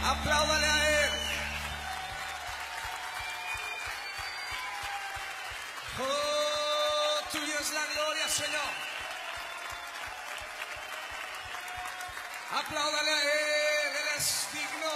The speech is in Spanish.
Apláudale a Él. Oh, tuya es la gloria, Señor. Apláudale a Él es digno.